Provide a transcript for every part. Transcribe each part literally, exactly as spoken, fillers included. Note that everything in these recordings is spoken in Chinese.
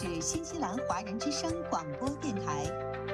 是新西兰华人之声广播电台。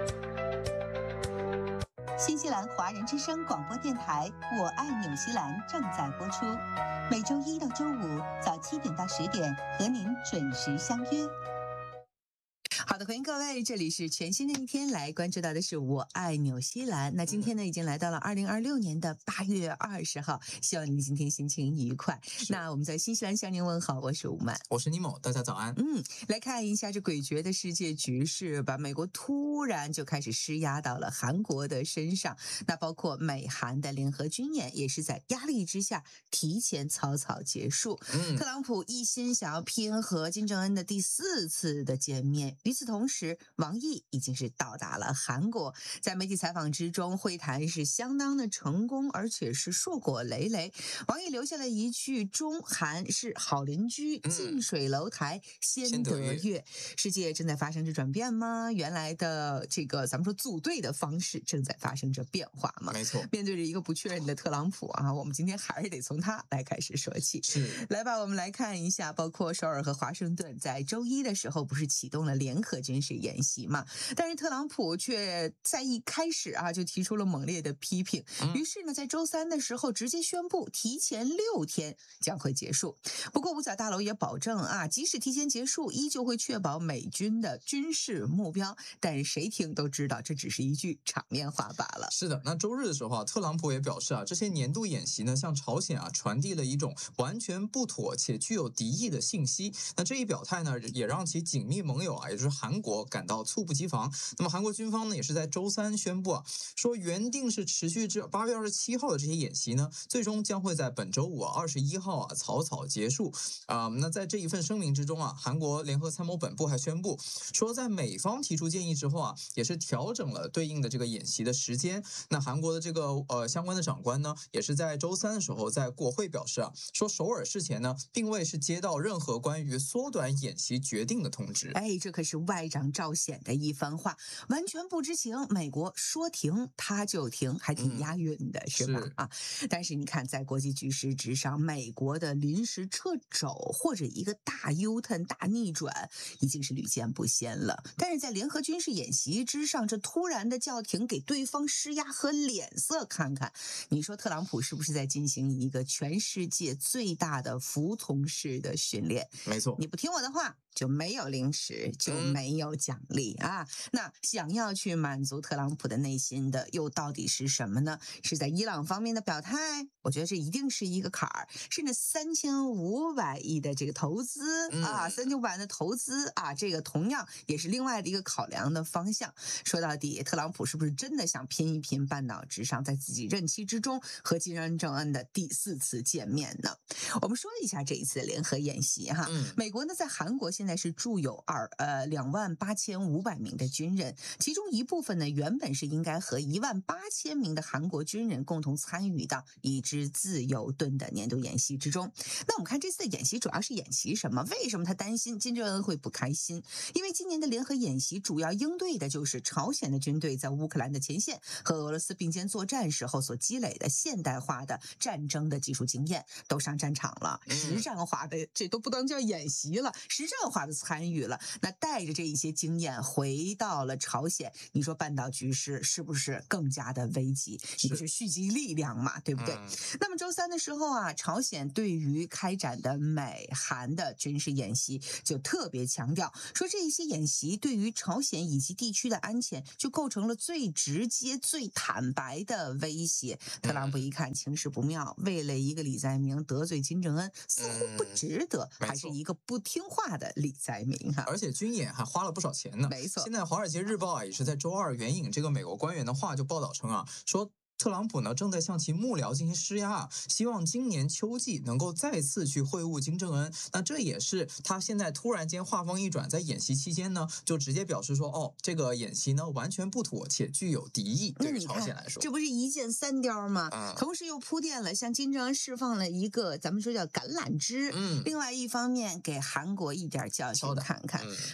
新西兰华人之声广播电台《我爱纽西兰》正在播出，每周一到周五早七点到十点和您准时相约。好的，欢迎各位，这里是全新的一天，来关注到的是我爱纽西兰。那今天呢，已经来到了二零二六年的八月二十号，希望您今天心情愉快。那我们在新西兰向您问好，我是吴曼， 我是尼某，大家早安。 嗯，来看一下这诡谲的世界局势吧。美国突然就开始施压到了韩国的身上，那包括美韩的联合军演也是在压力之下提前草草结束。 嗯， 特朗普一心想要拼和金正恩的第四次的见面。与此同时，王毅已经是到达了韩国，在媒体采访之中，会谈是相当的成功，而且是硕果累累。王毅留下了一句：中韩是好邻居，近水楼台先得月。世界正在发生着转变吗？原来的这个咱们说组队的方式正在发生着变化吗？ 没错。 面对着一个不确认的特朗普啊，我们今天还是得从他来开始说起。 是， 来吧，我们来看一下，包括首尔和华盛顿在周一的时候不是启动了联合军事演习嘛？但是特朗普却在一开始啊就提出了猛烈的批评，于是呢，在周三的时候直接宣布提前六天将会结束。不过五角大楼也保证啊，即使提前结束，依旧会确保美军的军事目标。但是谁听都知道，这只是一句场面话罢了。 是的，那周日的时候啊，特朗普也表示啊，这些年度演习呢，向朝鲜啊传递了一种完全不妥且具有敌意的信息。那这一表态呢，也让其紧密盟友啊，也就是韩国感到猝不及防。那么韩国军方呢，也是在周三宣布啊，说原定是持续至八月二十七号的这些演习呢，最终将会在本周五啊二十一号啊草草结束啊、呃。那在这一份声明之中啊，韩国联合参谋本部还宣布说，在美方提出建议之后啊，也是调整了对应的这个演习的时间。那韩国的这个呃相关的长官呢，也是在周三的时候在国会表示啊，说首尔事前呢，并未是接到任何关于缩短演习决定的通知。 哎，这可是外长赵显的一番话，完全不知情。美国说停他就停，还挺押韵的，嗯、是吧？ 是啊，但是你看，在国际局势之上，美国的临时撤肘或者一个大 U-turn 大逆转，已经是屡见不鲜了。但是在联合军事演习之上，这突然的叫停，给对方施压和脸色看看，你说特朗普是不是在进行一个全世界最大的服从式的训练？ 没错， 你不听我的话，就没有零食，就没有奖励、嗯、啊！那想要去满足特朗普的内心的，又到底是什么呢？是在伊朗方面的表态？我觉得这一定是一个坎儿，是那三千五百亿的这个投资、嗯、啊，三千五百万的投资啊，这个同样也是另外的一个考量的方向。说到底，特朗普是不是真的想拼一拼半岛之上，在自己任期之中和金正恩的第四次见面呢？我们说一下这一次联合演习哈， 嗯、 美国呢在韩国现在是驻有二呃两万八千五百名的军人，其中一部分呢原本是应该和一万八千名的韩国军人共同参与到一支自由盾的年度演习之中。那我们看这次的演习主要是演习什么？为什么他担心金正恩会不开心？因为今年的联合演习主要应对的就是朝鲜的军队在乌克兰的前线和俄罗斯并肩作战时候所积累的现代化的战争的技术经验，都上战场了，实战化的，这都不能叫演习了，实战化的参与了。那带着这一些经验回到了朝鲜，你说半岛局势是不是更加的危急？你不是蓄积力量嘛，对不对？嗯、那么周三的时候啊，朝鲜对于开展的美韩的军事演习就特别强调，说这一些演习对于朝鲜以及地区的安全就构成了最直接、最坦白的威胁。特朗普一看情势不妙，为了一个李在明得罪金正恩，似乎不值得，嗯、还是一个不听话的李在明哈。 而且军演还花了不少钱呢。 没错， 现在《华尔街日报》啊也是在周二援引这个美国官员的话就报道称啊，说特朗普呢正在向其幕僚进行施压啊，希望今年秋季能够再次去会晤金正恩。那这也是他现在突然间话锋一转，在演习期间呢，就直接表示说，哦，这个演习呢完全不妥且具有敌意，对于朝鲜来说， 这不是一箭三雕吗？嗯、同时又铺垫了向金正恩释放了一个咱们说叫橄榄枝，嗯，另外一方面给韩国一点教训看看。嗯、韩国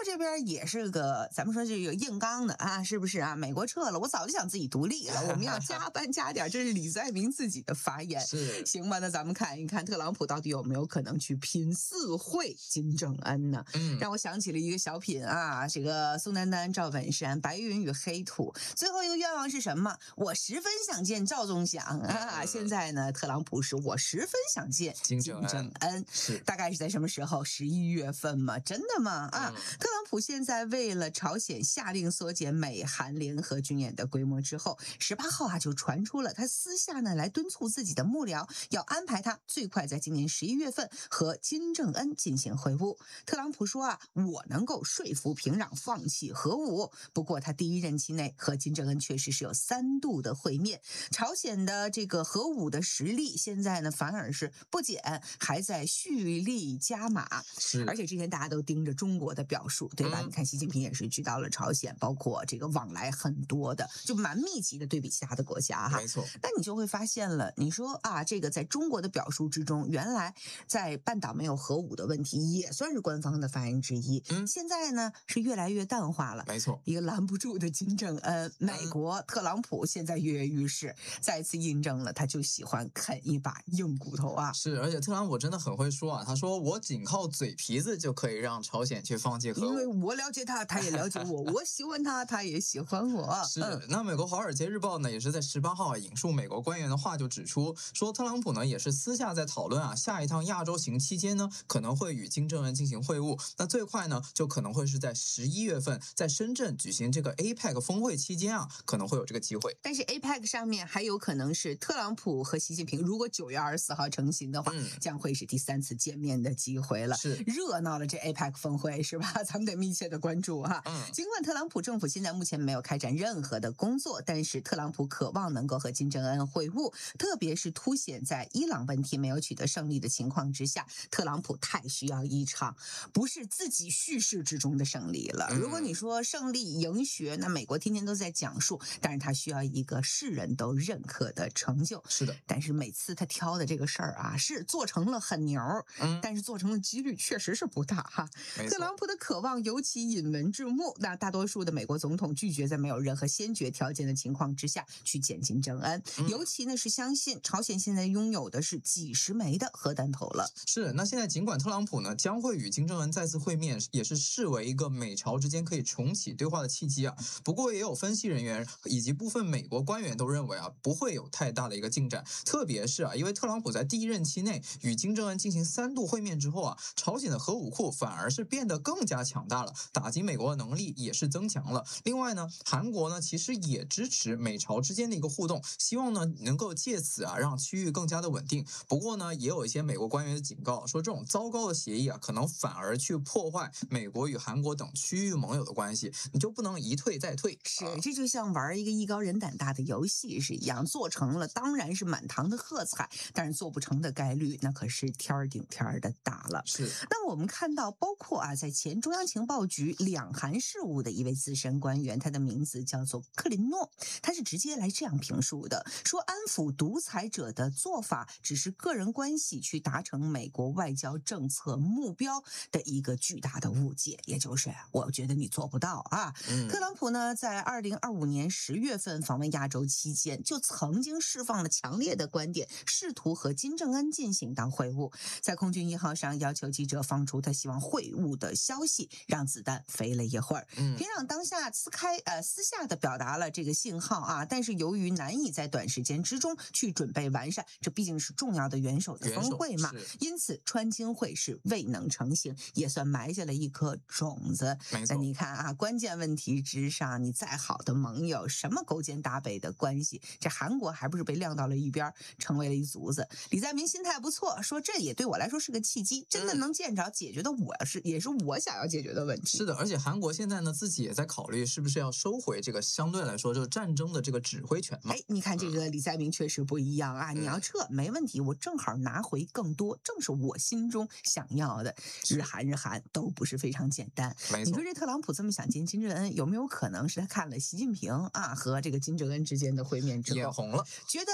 这边也是个，咱们说这个硬刚的啊，是不是啊？美国撤了，我早就想自己独立了，我们要加班加点，这是李在明自己的发言。 是， 行吧？那咱们看一看特朗普到底有没有可能去拼四会金正恩呢？ 嗯， 让我想起了一个小品啊，这个宋丹丹、赵本山、白云与黑土，最后一个愿望是什么？我十分想见赵忠祥啊！现在呢，特朗普是我十分想见金正恩， 是大概是在什么时候？十一月份吗？真的吗？啊， 嗯、 特朗普现在为了朝鲜下令缩减美韩联合军演的规模之后，十八号啊就传出了他私下呢来敦促自己的幕僚，要安排他最快在今年十一月份和金正恩进行会晤。特朗普说啊，我能够说服平壤放弃核武，不过他第一任期内和金正恩确实是有三度的会面，朝鲜的这个核武的实力现在呢反而是不减，还在蓄力加码。 是， 而且之前大家都盯着中国的表述，对吧？ 嗯、 你看习近平也是去到了朝鲜，包括这个往来很多的，就蛮密集的，对比其他的国家哈。 没错。 但你就会发现了，你说啊，这个在中国的表述之中，原来在半岛没有核武的问题也算是官方的发言之一。 嗯， 现在呢是越来越淡化了。 没错， 一个拦不住的金正恩，美国、嗯、特朗普现在跃跃欲试，再次印证了他就喜欢啃一把硬骨头啊。 是，而且特朗普真的很会说啊，他说我仅靠嘴皮子就可以让朝鲜去放弃核武， 因为我了解他，他也了解我，我喜欢他，他也喜欢我。 是，嗯、那美国《华尔街日报》呢也是在十八号引述美国官员的话，就指出说，特朗普呢也是私下在讨论啊，下一趟亚洲行期间呢可能会与金正恩进行会晤，那最快呢就可能会是在十一月份在深圳举行这个 A P E C 峰会期间啊，可能会有这个机会。 但是 A P E C 上面还有可能是特朗普和习近平，如果九月二十四号成行的话，嗯、将会是第三次见面的机会了。 是热闹了这 A P E C 峰会是吧？咱们得密切的关注哈。嗯、尽管特朗普政府现在目前没有开展任何的工作，但是特朗普渴望能够和金正恩会晤，特别是凸显在伊朗问题没有取得胜利的情况之下，特朗普太需要一场不是自己叙事之中的胜利了。如果你说胜利赢学，那美国天天都在讲述，但是他需要一个世人都认可的成就。 是的， 但是每次他挑的这个事儿啊，是做成了很牛，嗯，但是做成的几率确实是不大哈。特朗普的渴望尤其引人注目，那大多数的美国总统拒绝在没有任何先决条件的情况之下去见金正恩，嗯、尤其呢是相信朝鲜现在拥有的是几十枚的核弹头了。 是，那现在尽管特朗普呢将会与金正恩再次会面，也是视为一个美朝之间可以重启对话的契机啊。不过也有分析人员以及部分美国官员都认为啊，不会有太大的一个进展。特别是啊，因为特朗普在第一任期内与金正恩进行三度会面之后啊，朝鲜的核武库反而是变得更加强大了，打击美国的能力也是增强了。另外呢，韩国呢其实也支持美朝之间的一个互动，希望呢能够借此啊让区域更加的稳定。不过呢，也有一些美国官员的警告说，这种糟糕的协议啊，可能反而去破坏美国与韩国等区域盟友的关系，你就不能一退再退。 是，这就像玩一个艺高人胆大的游戏是一样，做成了当然是满堂的喝彩，但是做不成的概率那可是天儿顶天儿的大了。 是， 那我们看到，包括啊，在前中央情报局两韩事务的一位资深官员，他的名字叫做克林诺，他是直接来这样评述的，说安抚独裁者的做法只是个人关系去达成美国外交政策目标的一个巨大的误解，也就是我觉得你做不到啊。嗯、特朗普呢，在二零二五年十月份访问亚洲期间，就曾经释放了强烈的观点，试图和金正恩进行当会晤，在空军一号上要求记者放出他希望会晤的消息，让子弹飞了一会儿。嗯、平壤当下私开呃私下的表达了这个信号啊，但是由于难以在短时间之中去准备完善，这毕竟是重要的元首的峰会嘛，因此川金会是未能成行，也算埋下了一颗种子。那你看啊，关键问题之上，你再好的盟友，什么勾肩搭背的关系，这韩国还不是被晾到了一边，成为了一卒子。李在明心态不错，说这也对我来说是个契机，真的能见着解决的我是也是我想要解决的问题。 是的，而且韩国现在呢自己也在考虑是不是要收回这个相对来说就是战争的这个指挥权嘛。 哎，你看这个李在明确实不一样啊，嗯、你要撤没问题，我正好拿回更多，正是我心中想要的。日韩日韩都不是非常简单。你说这特朗普这么想见金正恩，有没有可能是他看了习近平啊和这个金正恩之间的会面之后眼红了， 觉得不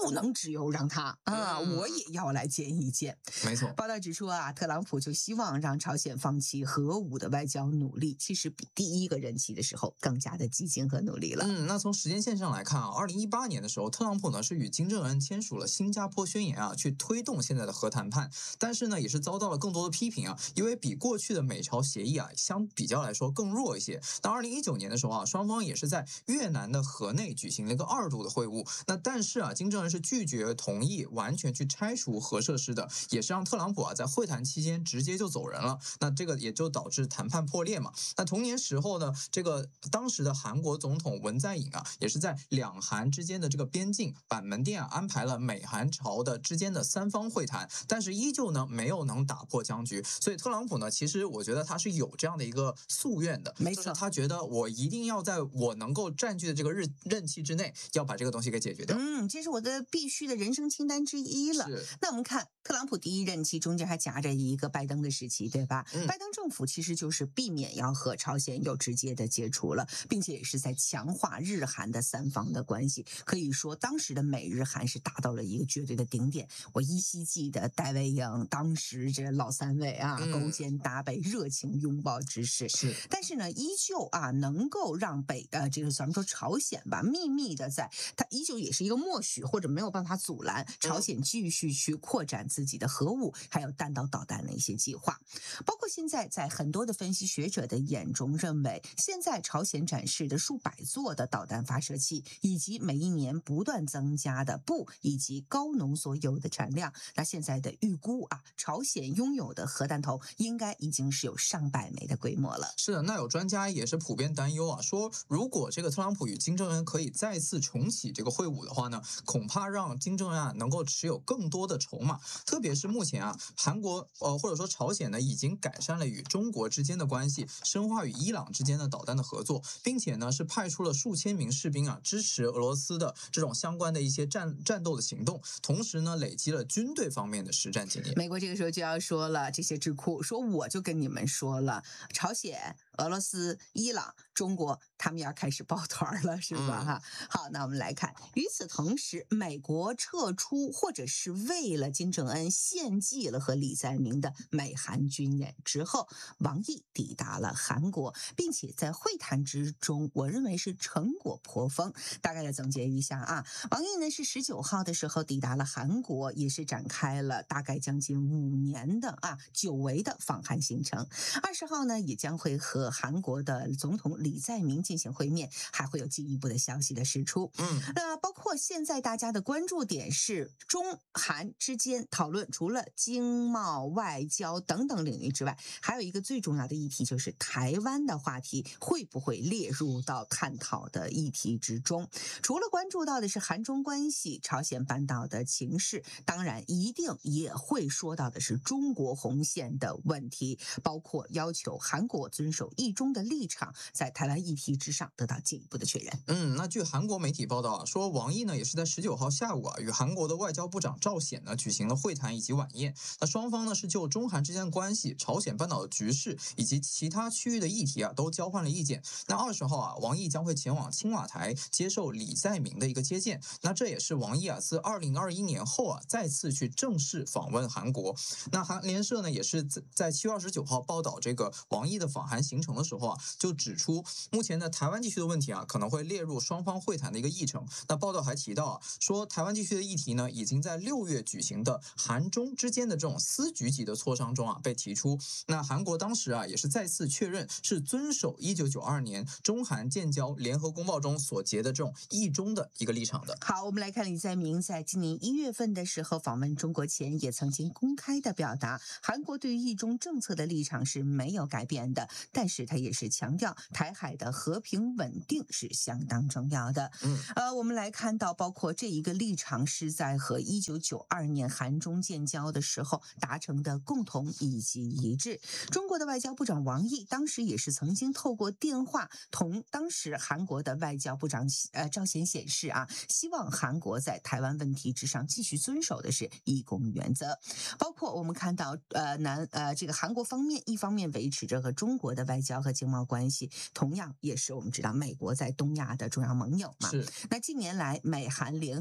不能只有让他啊， 嗯、 我也要来见一见。 没错， 报道指出啊，特朗普就希望让朝鲜放弃核武的外交努力，其实比第一个任期的时候更加的激进和努力了。 嗯，那从时间线上来看啊，二零一八年的时候，特朗普呢是与金正恩签署了新加坡宣言啊，去推动现在的核谈判，但是呢也是遭到了更多的批评啊，因为比过去的美朝协议啊相比较来说更弱一些。那二零一九年的时候啊，双方也是在越南的河内举行了一个二度的会晤，那但是啊，金正恩是拒绝同意完全去拆除核设施的，也是让特朗普啊在会谈期间直接就走人了，那这个也就导致谈判破裂嘛。那同年时候呢，这个当时的韩国总统文在寅啊，也是在两韩之间的这个边境板门店啊安排了美韩朝的之间的三方会谈，但是依旧呢没有能打破僵局。所以特朗普呢，其实我觉得他是有这样的一个夙愿的， 没错， 就是他觉得我一定要在我能够占据的这个日任期之内，要把这个东西给解决掉。 嗯，这是我的必须的人生清单之一了。那我们看特朗普第一任期中间还夹着一个拜登的时期，对吧？嗯、拜登政府其实就是避免要和朝鲜有直接的接触了，并且也是在强化日韩的三方的关系。可以说，当时的美日韩是达到了一个绝对的顶点。我依稀记得戴维营当时这老三位啊，嗯、勾肩搭背、热情拥抱之势。 是， 但是呢，依旧啊能够让北呃这个咱们说朝鲜吧，秘密的在它依旧也是一个默许或者没有办法阻拦朝鲜继续去扩展自己的核武还有弹道导弹的一些计划。包括现在在很多的分析学者的眼中认为，现在朝鲜展示的数百座的导弹发射器，以及每一年不断增加的钚以及高浓缩铀的产量，那现在的预估啊，朝鲜拥有的核弹头应该已经是有上百枚的规模了。 是的，那有专家也是普遍担忧啊，说如果这个特朗普与金正恩可以再次重启这个会晤的话呢，恐怕让金正恩啊能够持有更多的筹码，特别是目前啊，韩国呃或者说朝鲜呢已经改善了与中国之间的关系，深化与伊朗之间的导弹的合作，并且呢是派出了数千名士兵啊支持俄罗斯的这种相关的一些战战斗的行动，同时呢累积了军队方面的实战经验。 美国这个时候就要说了，这些智库说我就跟你们说了，朝鲜、俄罗斯、伊朗、中国他们要开始抱团了，是吧？哈、嗯，好，那我们来看，与此同时，美国撤出或者是为了金正恩献祭了和李在明的美韩军演之后，王毅抵达了韩国，并且在会谈之中，我认为是成果颇丰。大概的总结一下啊，王毅呢是十九号的时候抵达了韩国，也是展开了大概将近五年的啊久违的访韩行程。二十号呢也将会和韩国的总统李在明进行会面，还会有进一步的消息的释出。 嗯， 那包括现在大家的关注点是中韩之间讨论，除了经贸、外交等等领域之外，还有一个最重要的议题就是台湾的话题会不会列入到探讨的议题之中。除了关注到的是韩中关系、朝鲜半岛的情势，当然一定也会说到的是中国红线的问题，包括要求韩国遵守一中的立场，在台湾议题之上得到进一步的确认。 嗯，那据韩国媒体报道啊，说王毅呢也是在十九号下午啊与韩国的外交部长赵显呢举行了会谈以及晚宴。那双方呢是就中韩之间的关系、朝鲜半岛的局势以及其他区域的议题啊都交换了意见。那二十号啊，王毅将会前往青瓦台接受李在明的一个接见。那这也是王毅啊自二零二一年后啊再次去正式访问韩国。那韩联社呢也是在七月二十九号报道这个王毅的访韩行程的时候啊，就指出目前的台湾地区的问题啊可能会列入双方会谈的一个议程。那报道还提到啊，说台湾地区的议题呢已经在六月举行的韩中之间的这种司局级的磋商中啊被提出。那韩国当时啊也是再次确认是遵守一九九二年中韩建交联合公报中所结的这种一中的一个立场的。 好，我们来看李在明在今年一月份的时候访问中国前，也曾经公开的表达，韩国对于一中政策的立场是没有改变的，但是他也是强调台海的和平稳定是相当重要的。 嗯， 呃，我们来看到，包括这一个立场是在和一九九二年韩中建交的时候达成的共同以及一致。中国的外交部长王毅当时也是曾经透过电话同当时韩国的外交部长呃赵显显示啊，希望韩国在台湾问题之上继续遵守的是一公原则。包括我们看到呃南呃这个韩国方面一方面维持着和中国的外交和经贸关系，同样也是我们知道美国在东亚的重要盟友嘛。 是。 那近年来美韩联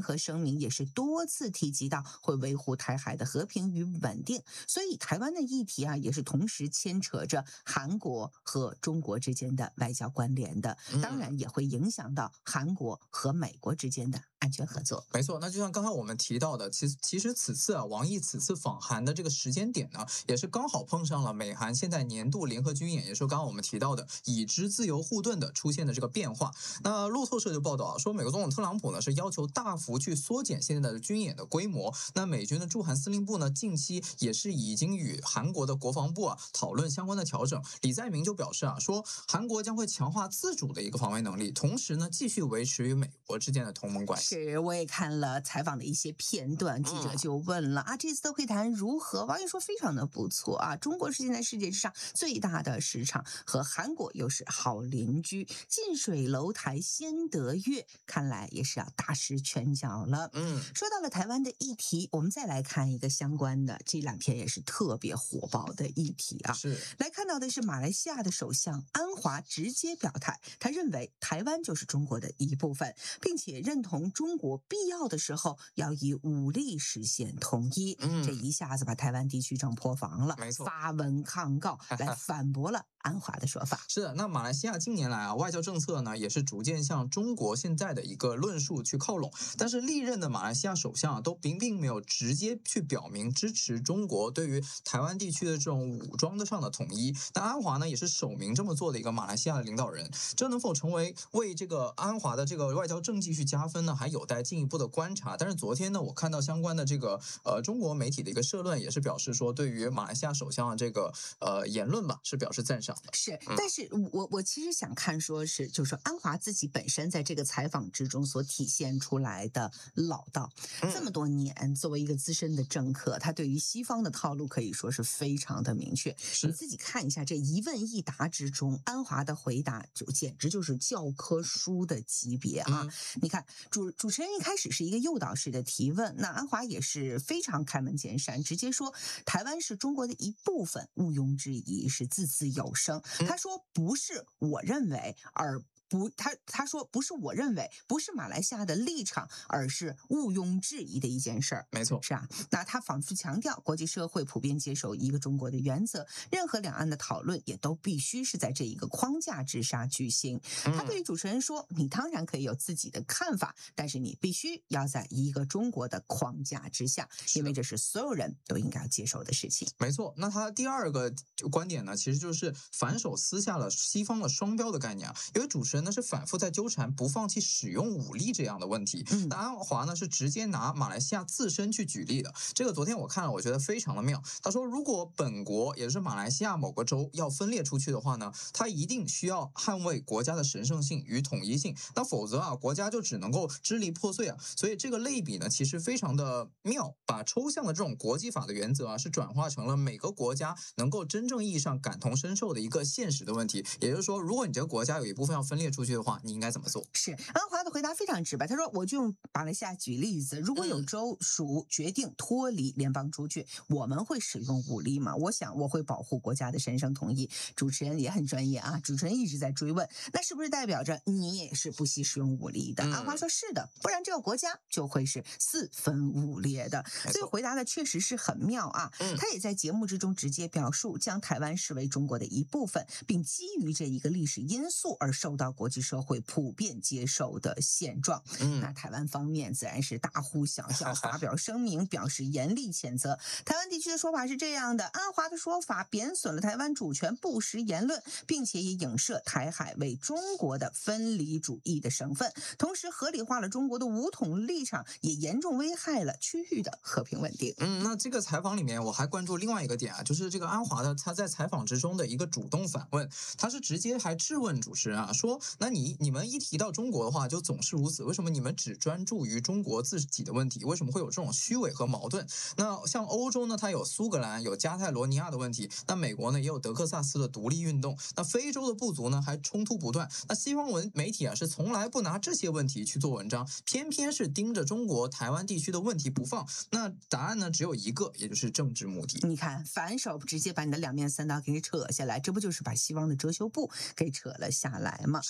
合声明也是多次提及到会维护台海的和平与稳定，所以台湾的议题啊，也是同时牵扯着韩国和中国之间的外交关联的，当然也会影响到韩国和美国之间的安全合作。 没错，那就像刚才我们提到的，其实其实此次啊，王毅此次访韩的这个时间点呢，也是刚好碰上了美韩现在年度联合军演，也是刚刚我们提到的已知自由护盾的出现的这个变化。那路透社就报道啊，说美国总统特朗普呢是要求大幅去缩减现在的军演的规模。那美军的驻韩司令部呢，近期也是已经与韩国的国防部啊讨论相关的调整。李在明就表示啊，说韩国将会强化自主的一个防卫能力，同时呢继续维持与美国之间的同盟关系。 是，我也看了采访的一些片段，记者就问了、嗯、啊，这次的会谈如何？王毅说非常的不错啊，中国是现在世界之上最大的市场，和韩国又是好邻居，近水楼台先得月，看来也是要大施拳脚了。 嗯， 说到了台湾的议题，我们再来看一个相关的，这两天也是特别火爆的议题啊。 是， 来看到的是马来西亚的首相安华直接表态，他认为台湾就是中国的一部分，并且认同中国必要的时候要以武力实现统一。 嗯， 这一下子把台湾地区整破防了， 没错， 发文抗告来反驳了安华的说法。 是的，那马来西亚近年来啊，外交政策呢也是逐渐向中国现在的一个论述去靠拢，但是历任的马来西亚首相啊，都并并没有直接去表明支持中国对于台湾地区的这种武装的上的统一。那安华呢也是首名这么做的一个马来西亚的领导人，这能否成为为这个安华的这个外交政绩去加分呢？还有待进一步的观察。但是昨天呢，我看到相关的这个呃中国媒体的一个社论，也是表示说，对于马来西亚首相的这个呃言论吧，是表示赞赏的。 是，但是我我其实想看，说是就是说安华自己本身在这个采访之中所体现出来的老道，这么多年作为一个资深的政客，他对于西方的套路可以说是非常的明确。你自己看一下这一问一答之中，安华的回答就简直就是教科书的级别啊！嗯、你看主主持人一开始是一个诱导式的提问，那安华也是非常开门见山，直接说台湾是中国的一部分，毋庸置疑，是字字有声。他说不是我认为，而不，他他说不是我认为，不是马来西亚的立场，而是毋庸置疑的一件事儿。 没错， 是啊。那他反复强调，国际社会普遍接受一个中国的原则，任何两岸的讨论也都必须是在这一个框架之下举行。他对于主持人说：“你当然可以有自己的看法，但是你必须要在一个中国的框架之下，因为这是所有人都应该要接受的事情。” 没错。那他第二个观点呢，其实就是反手撕下了西方的双标的概念啊，因为主持人呢是反复在纠缠不放弃使用武力这样的问题。嗯，那安华呢是直接拿马来西亚自身去举例的。这个昨天我看了，我觉得非常的妙。他说，如果本国也就是马来西亚某个州要分裂出去的话呢，他一定需要捍卫国家的神圣性与统一性，那否则啊，国家就只能够支离破碎啊。所以这个类比呢，其实非常的妙，把抽象的这种国际法的原则啊，是转化成了每个国家能够真正意义上感同身受的一个现实的问题。也就是说，如果你这个国家有一部分要分裂出去的话，你应该怎么做？ 是安华的回答非常直白，他说：“我就用马来西亚举例子，如果有州属决定脱离联邦主权，嗯、我们会使用武力吗？我想我会保护国家的神圣统一。”主持人也很专业啊，主持人一直在追问，那是不是代表着你也是不惜使用武力的？嗯、安华说：“是的，不然这个国家就会是四分五裂的。”所以回答的确实是很妙啊。嗯、他也在节目之中直接表述，将台湾视为中国的一部分，并基于这一个历史因素而受到国际社会普遍接受的现状。嗯，那台湾方面自然是大呼小叫，发表声明表示严厉谴责。台湾地区的说法是这样的：安华的说法贬损了台湾主权，不实言论，并且也影射台海为中国的分离主义的省份，同时合理化了中国的武统立场，也严重危害了区域的和平稳定。 嗯，那这个采访里面我还关注另外一个点啊，就是这个安华的他在采访之中的一个主动反问，他是直接还质问主持人啊，说那你你们一提到中国的话就总是如此，为什么你们只专注于中国自己的问题？为什么会有这种虚伪和矛盾？那像欧洲呢，它有苏格兰，有加泰罗尼亚的问题，那美国呢也有德克萨斯的独立运动，那非洲的部族呢还冲突不断，那西方文媒体啊是从来不拿这些问题去做文章，偏偏是盯着中国台湾地区的问题不放。那答案呢只有一个，也就是政治目的。 你看，反手直接把你的两面三刀给你扯下来，这不就是把西方的遮羞布给扯了下来吗？ 是。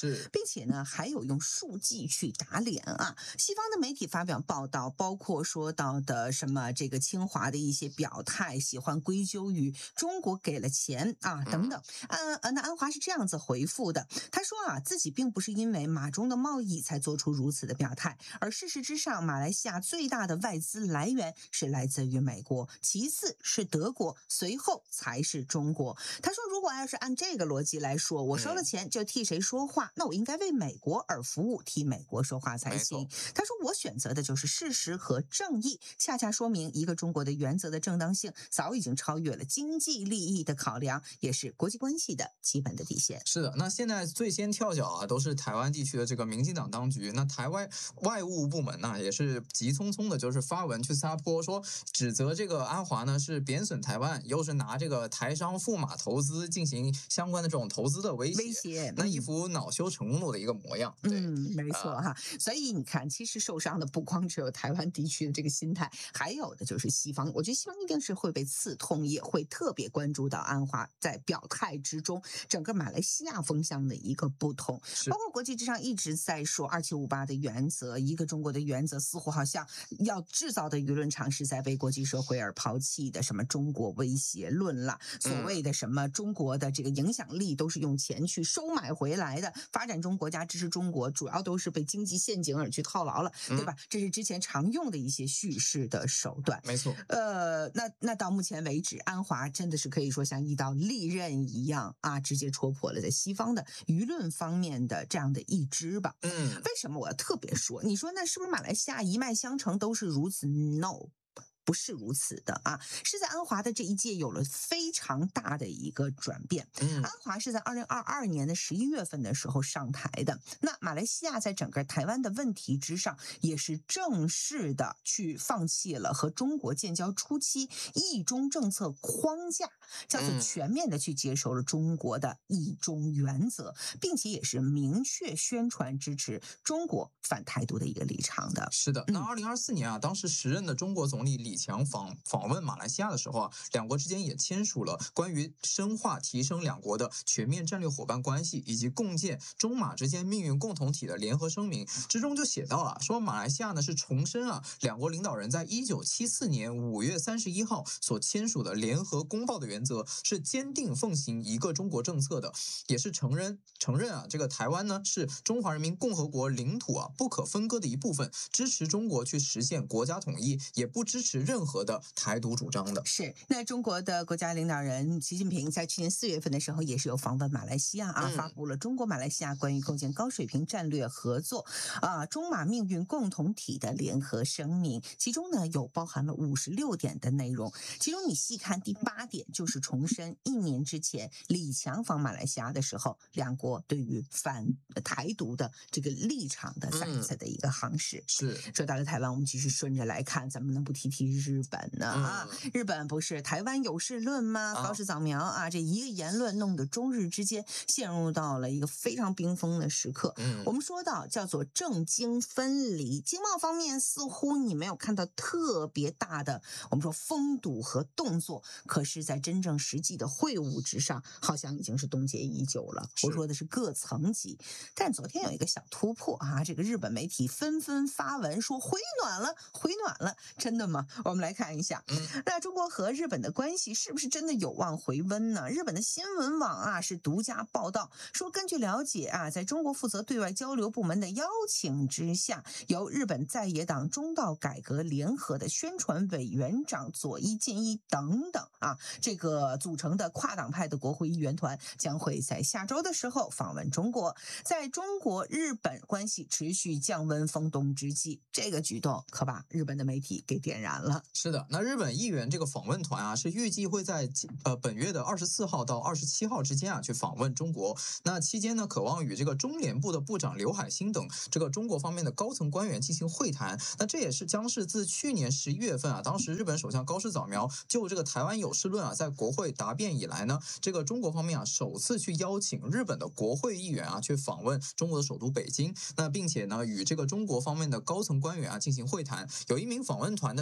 是， 并且呢还有用数据去打脸啊。西方的媒体发表报道，包括说到的什么这个清华的一些表态，喜欢归咎于中国给了钱啊等等。呃呃，那安华是这样子回复的，他说啊，自己并不是因为马中的贸易才做出如此的表态，而事实之上，马来西亚最大的外资来源是来自于美国，其次是德国，随后才是中国。他说，如果要是按这个逻辑来说，我收了钱就替谁说话，那我应该为美国而服务，替美国说话才行。他说，我选择的就是事实和正义，恰恰说明一个中国的原则的正当性早已经超越了经济利益的考量，也是国际关系的基本的底线。 是的，那现在最先跳脚啊，都是台湾地区的这个民进党当局。那台湾外务部门呢，也是急匆匆的，就是发文去撒泼，说指责这个安华呢是贬损台湾，又是拿这个台商赴马投资进行相关的这种投资的威胁， 威胁那一副恼羞成怒的一个模样。对， 嗯，没错哈。所以你看，其实受伤的不光只有台湾地区的这个心态，还有的就是西方。我觉得西方一定是会被刺痛，也会特别关注到安华在表态之中整个马来西亚风向的一个不同。包括国际之上一直在说二七五八的原则，一个中国的原则，似乎好像要制造的舆论场是在被国际社会而抛弃的，什么中国威胁论啦，所谓的什么中国的这个影响力都是用钱去收买回来的，发展中国家支持中国主要都是被经济陷阱而去套牢了，对吧？这是之前常用的一些叙事的手段。 没错。 呃，那那到目前为止，安华真的是可以说像一道利刃一样啊，直接戳破了在西方的舆论方面的这样的一支吧。 嗯， 为什么我要特别说？你说那是不是马来西亚一脉相承都是如此 ？No。不是如此的啊，是在安华的这一届有了非常大的一个转变。 嗯， 安华是在二零二二年的十一月份的时候上台的。那马来西亚在整个台湾的问题之上，也是正式的去放弃了和中国建交初期一中政策框架，叫做全面的去接受了中国的一中原则，并且也是明确宣传支持中国反台独的一个立场的。 是的，那二零二四年啊，当时时任的中国总理李强访访问马来西亚的时候啊，两国之间也签署了关于深化提升两国的全面战略伙伴关系以及共建中马之间命运共同体的联合声明，之中就写到了说，马来西亚呢是重申啊两国领导人在一九七四年五月三十一号所签署的联合公报的原则，是坚定奉行一个中国政策的，也是承认承认啊这个台湾呢是中华人民共和国领土啊不可分割的一部分，支持中国去实现国家统一，也不支持任何的台独主张的。 是，那中国的国家领导人习近平在去年四月份的时候也是有访问马来西亚啊， 嗯、 发布了中国马来西亚关于构建高水平战略合作啊中马命运共同体的联合声明，其中呢有包含了五十六点的内容，其中你细看第八点就是重申一年之前李强访马来西亚的时候，两国对于反台独的这个立场的再次的一个行使。 嗯、是说到了台湾，我们继续顺着来看，咱们能不提提日本呢？啊， 嗯、 日本不是台湾有事论吗？高市早苗啊，这一个言论弄得中日之间陷入到了一个非常冰封的时刻。 嗯， 我们说到叫做政经分离，经贸方面似乎你没有看到特别大的我们说封堵和动作，可是在真正实际的会晤之上，好像已经是冻结已久了。我说的是各层级，但昨天有一个小突破啊，这个日本媒体纷纷发文说回暖了，回暖了，真的吗？我们来看一下，那中国和日本的关系是不是真的有望回温呢？日本的新闻网啊是独家报道说，根据了解啊，在中国负责对外交流部门的邀请之下，由日本在野党中道改革联合的宣传委员长佐伊健一等等啊，这个组成的跨党派的国会议员团将会在下周的时候访问中国。在中国日本关系持续降温风冻之际，这个举动可把日本的媒体给点燃了。 是的，那日本议员这个访问团啊，是预计会在呃本月的二十四号到二十七号之间啊去访问中国。那期间呢，渴望与这个中联部的部长刘海欣等这个中国方面的高层官员进行会谈。那这也是将是自去年十一月份啊，当时日本首相高市早苗就这个台湾有事论啊在国会答辩以来呢，这个中国方面啊首次去邀请日本的国会议员啊去访问中国的首都北京。那并且呢与这个中国方面的高层官员啊进行会谈。有一名访问团的这个成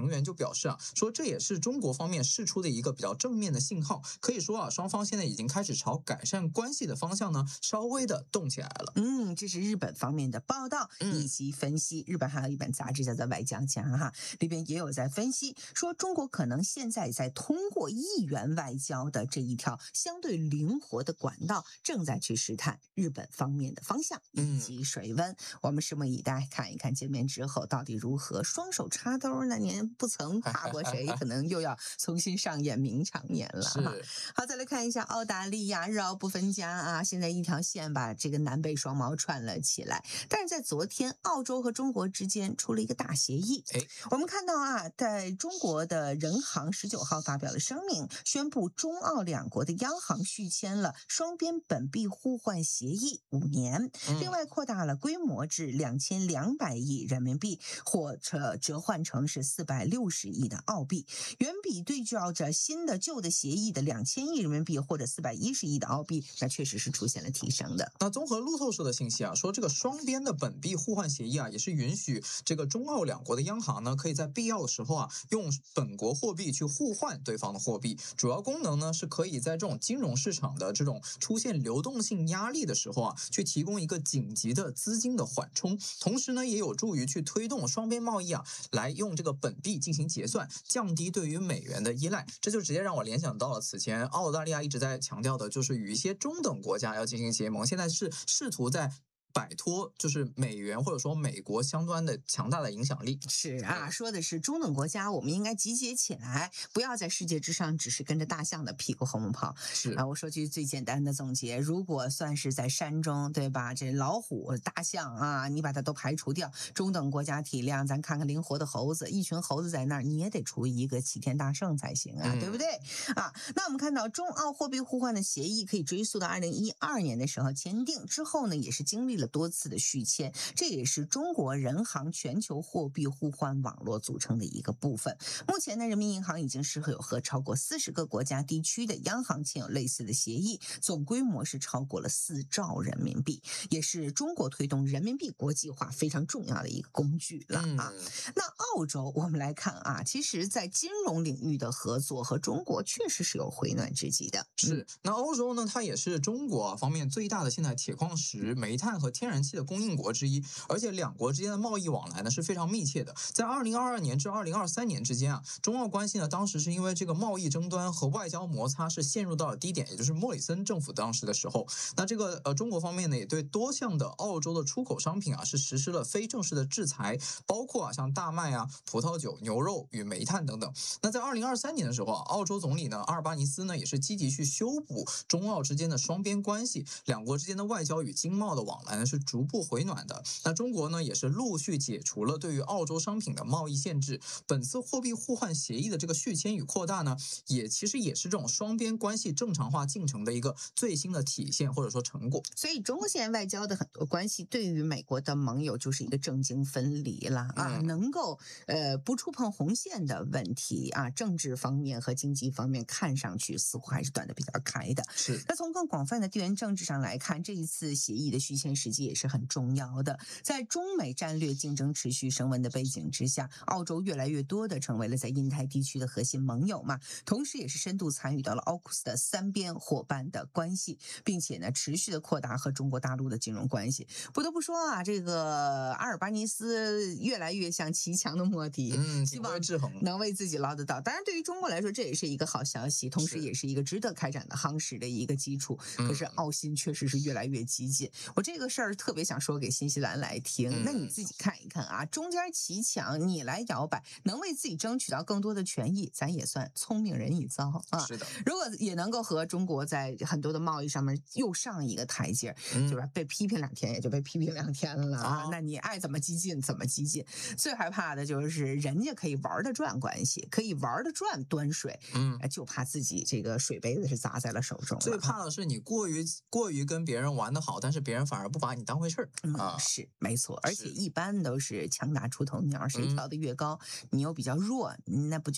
成员就表示啊，说这也是中国方面释出的一个比较正面的信号，可以说啊，双方现在已经开始朝改善关系的方向呢，稍微的动起来了。 嗯，这是日本方面的报道以及分析。日本还有一本杂志叫做《外交家》哈，里边也有在分析说，中国可能现在在通过议员外交的这一条相对灵活的管道，正在去试探日本方面的方向以及水温。嗯、我们拭目以待，看一看见面之后到底如何。双手插兜那年不曾跨过谁，可能又要重新上演名场面了哈。好，再来看一下澳大利亚，日澳不分家啊，现在一条线把这个南北双毛串了起来。但是在昨天，澳洲和中国之间出了一个大协议。我们看到啊，在中国的人行十九号发表了声明，宣布中澳两国的央行续签了双边本币互换协议五年，另外扩大了规模至两千两百亿人民币，或者折换成是四百六十亿的澳币，远比对照着新的旧的协议的两千亿人民币或者四百一十亿的澳币，那确实是出现了提升的。 那综合路透社的信息啊，说这个双边的本币互换协议啊，也是允许这个中澳两国的央行呢，可以在必要的时候啊，用本国货币去互换对方的货币。主要功能呢，是可以在这种金融市场的这种出现流动性压力的时候啊，去提供一个紧急的资金的缓冲，同时呢，也有助于去推动双边贸易啊，来用这个本币进行结算，降低对于美元的依赖。这就直接让我联想到了此前澳大利亚一直在强调的，就是与一些中等国家要进行结盟，现在是试图在摆脱就是美元或者说美国相关的强大的影响力。 是啊，说的是中等国家，我们应该集结起来，不要在世界之上只是跟着大象的屁股后面跑。 是啊，我说句最简单的总结，如果算是在山中，对吧？这老虎、大象啊，你把它都排除掉，中等国家体量，咱看看灵活的猴子，一群猴子在那儿，你也得出一个齐天大圣才行啊，嗯、对不对？啊，那我们看到中澳货币互换的协议可以追溯到二零一二年的时候签订，之后呢，也是经历了多次的续签，这也是中国人行全球货币互换网络组成的一个部分。目前呢，人民银行已经是有和超过四十个国家地区的央行签有类似的协议，总规模是超过了四兆人民币，也是中国推动人民币国际化非常重要的一个工具了啊。嗯、那澳洲我们来看啊，其实在金融领域的合作和中国确实是有回暖之际的。 是，那欧洲呢，它也是中国方面最大的现在铁矿石、煤炭和天然气的供应国之一，而且两国之间的贸易往来呢是非常密切的。在二零二二年至二零二三年之间啊，中澳关系呢当时是因为这个贸易争端和外交摩擦是陷入到了低点，也就是莫里森政府当时的时候。那这个呃中国方面呢也对多项的澳洲的出口商品啊是实施了非正式的制裁，包括啊像大麦啊、葡萄酒、牛肉与煤炭等等。那在二零二三年的时候啊，澳洲总理呢阿尔巴尼斯呢也是积极去修补中澳之间的双边关系，两国之间的外交与经贸的往来呢是逐步回暖的。那中国呢也是陆续解除了对于澳洲商品的贸易限制。本次货币互换协议的这个续签与扩大呢，也其实也是这种双边关系正常化进程的一个最新的体现或者说成果。 所以中国现在外交的很多关系对于美国的盟友就是一个政经分离了啊，嗯、能够呃不触碰红线的问题啊，政治方面和经济方面看上去似乎还是断得比较开的。 是。 那从更广泛的地缘政治上来看，这一次协议的续签时机也是很重要的。在中美战略竞争持续升温的背景之下，澳洲越来越多的成为了在印太地区的核心盟友嘛，同时也是深度参与到了奥库斯的三边伙伴的关系，并且呢持续的扩大和中国大陆的金融关系。不得不说啊，这个阿尔巴尼斯越来越像骑墙的莫迪， 嗯， 希望制衡能为自己捞得到。当然，对于中国来说，这也是一个好消息，同时也是一个值得开展的夯实的一个基础。可是澳新确实是越来越激进，我这个事儿特别想说给新西兰来听。嗯、那你自己看一看啊，中间骑墙，你来摇摆，能为自己争取到更多的权益，咱也算聪明人一遭啊。 是的， 如果也能够和中国在很多的贸易上面又上一个台阶，嗯、就是被批评两天也就被批评两天了啊。啊那你爱怎么激进怎么激进。最害怕的就是人家可以玩得转关系，可以玩得转端水，嗯，就怕自己这个水杯子是砸在了手中了。 最怕的是你过于过于跟别人玩得好，但是别人反而不把你当回事儿、 嗯、啊。是没错，而且一般都是强打出头鸟，谁跳得越高，嗯、你又比较弱，那不就